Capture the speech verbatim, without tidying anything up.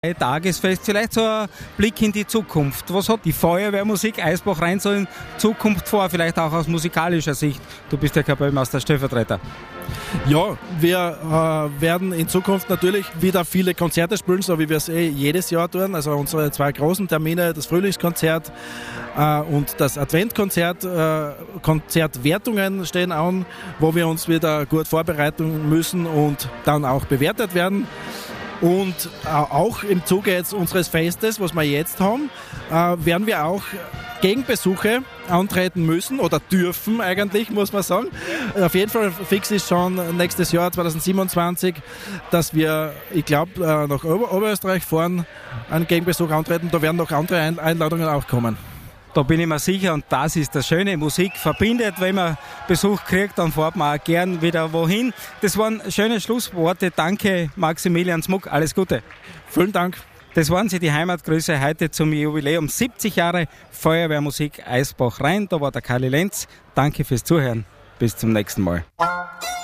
Tagesfest, vielleicht so ein Blick in die Zukunft. Was hat die Feuerwehrmusik Eisbach-Rhein so in Zukunft vor, vielleicht auch aus musikalischer Sicht? Du bist ja Kapellmeister, Stellvertreter. Ja, wir äh, werden in Zukunft natürlich wieder viele Konzerte spielen, so wie wir es eh jedes Jahr tun. Also unsere zwei großen Termine, das Frühlingskonzert äh, und das Adventkonzert. Äh, Konzertwertungen stehen an, wo wir uns wieder gut vorbereiten müssen und dann auch bewertet werden. Und äh, auch im Zuge jetzt unseres Festes, was wir jetzt haben, äh, werden wir auch Gegenbesuche antreten müssen oder dürfen eigentlich, muss man sagen. Auf jeden Fall fix ist schon nächstes Jahr zwanzig siebenundzwanzig, dass wir, ich glaube, äh, nach Ober- Oberösterreich fahren, einen Gegenbesuch antreten. Da werden noch andere Ein- Einladungen auch kommen. Da bin ich mir sicher, und das ist das Schöne. Musik verbindet. Wenn man Besuch kriegt, dann fährt man auch gern wieder wohin. Das waren schöne Schlussworte. Danke, Maximilian Smuck. Alles Gute. Vielen Dank. Das waren sie, die Heimatgrüße heute zum Jubiläum siebzig Jahre Feuerwehrmusik Eisbach-Rhein. Da war der Karli Lenz. Danke fürs Zuhören. Bis zum nächsten Mal.